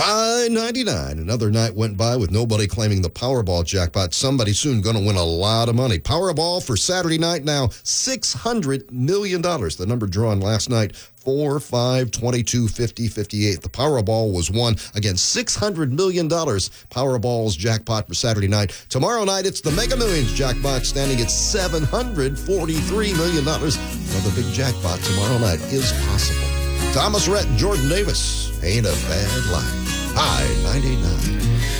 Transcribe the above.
I-99. Another night went by with nobody claiming the Powerball jackpot. Somebody soon going to win a lot of money. Powerball for Saturday night now, $600 million. The number drawn last night, 4, 5, 22, 50, 58. The Powerball was won. Again, $600 million. Powerball's jackpot for Saturday night. Tomorrow night, it's the Mega Millions jackpot standing at $743 million. Another big jackpot tomorrow night is possible. Thomas Rhett and Jordan Davis, Ain't a Bad Life. I-99.